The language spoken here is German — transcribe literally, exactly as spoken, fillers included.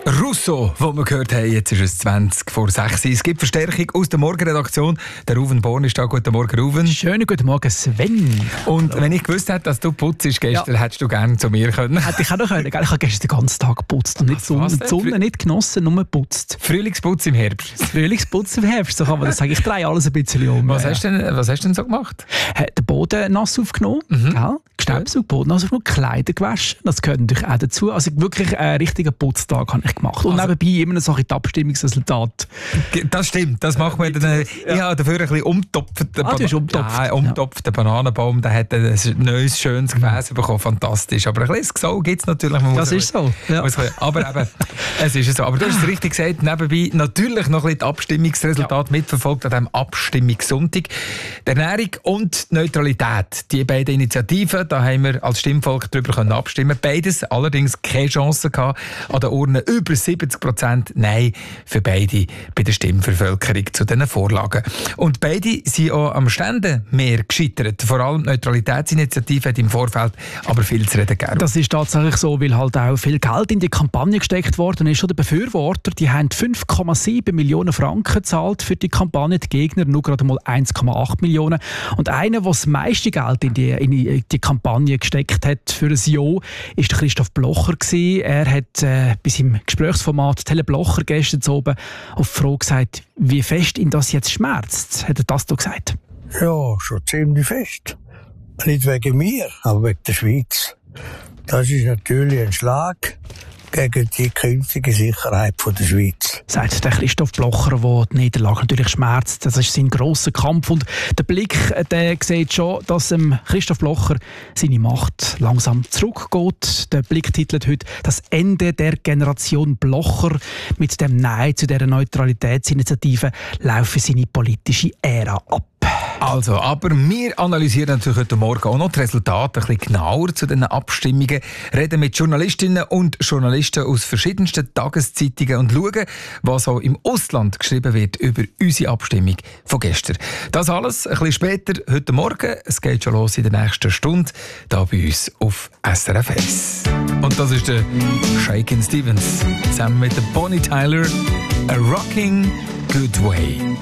Russo, wo wir gehört haben, jetzt ist es zwanzig vor sechs. Es gibt Verstärkung aus der Morgenredaktion. Der Ruven Born ist da. Guten Morgen, Ruven. Schönen guten Morgen, Sven. Und Hallo. Wenn ich gewusst hätte, dass du putzt gestern, ja. hättest du gerne zu mir können. Hätte ich auch noch können. Ich habe gestern den ganzen Tag geputzt und nicht die Sonne, die Sonne nicht genossen, nur geputzt. Frühlingsputz im Herbst. Frühlingsputz im Herbst, so kann man das sagen. Ich drehe alles ein bisschen um. Was hast du denn, was hast du denn so gemacht? Den Boden nass aufgenommen, mhm. Gestaubsaugt, Boden nass aufgenommen, Kleider gewaschen. Das gehört natürlich auch dazu. Also wirklich einen richtigen Putztag habe ich gemacht. Und also, nebenbei immer noch so ein Abstimmungsresultat. Das stimmt, das machen wir dann. Ja. Ich habe dafür ein bisschen umtopft. Ah, du hast umtopft. Ja, umtopft. Der Bananenbaum, der hat ein neues, schönes Gefäß mhm. bekommen. Fantastisch. Aber ein bisschen Gesau gibt es natürlich. Man das ist so. Ja. Aber eben, es ist so. Aber du hast es richtig gesagt, nebenbei natürlich noch ein bisschen das Abstimmungsresultat ja. mitverfolgt an diesem Abstimmungssonntag. Die Ernährung und die Neutralität. Die beiden Initiativen, da haben wir als Stimmvolk darüber abstimmen. Beides allerdings keine Chance gehabt. An den Urnen über siebzig Prozent Nein für beide bei der Stimmvervölkerung zu diesen Vorlagen. Und beide sind auch am Ständemeer gescheitert. Vor allem die Neutralitätsinitiative hat im Vorfeld aber viel zu reden gegeben. Das ist tatsächlich so, weil halt auch viel Geld in die Kampagne gesteckt worden ist. Die Befürworter, die haben fünf Komma sieben Millionen Franken gezahlt für die Kampagne, die Gegner nur gerade mal eins Komma acht Millionen. Und einer, der das meiste Geld in die, in die Kampagne gesteckt hat für ein Ja, ist der Christoph Blocher gewesen. Er hat äh, bei seinem Gesprächsformat Tele Blocher gestern oben auf die Frage gesagt, wie fest ihn das jetzt schmerzt. Hat er das da gesagt? Ja, schon ziemlich fest. Nicht wegen mir, aber wegen der Schweiz. Das ist natürlich ein Schlag gegen die künftige Sicherheit von der Schweiz. Sagt der Christoph Blocher, der die Niederlage natürlich schmerzt. Das ist sein grosser Kampf. Und der Blick, der sieht schon, dass ähm, Christoph Blocher seine Macht langsam zurückgeht. Der Blick titelt heute «Das Ende der Generation Blocher». Mit dem Nein zu dieser Neutralitätsinitiative laufe seine politische Ära ab. Also, aber wir analysieren natürlich heute Morgen auch noch die Resultate ein bisschen genauer zu diesen Abstimmungen, reden mit Journalistinnen und Journalisten aus verschiedensten Tageszeitungen und schauen, was auch im Ausland geschrieben wird über unsere Abstimmung von gestern. Das alles ein bisschen später heute Morgen. Es geht schon los in der nächsten Stunde, hier bei uns auf S R F eins. Und das ist der Shakin' Stevens zusammen mit der Bonnie Tyler, A Rocking Good Way.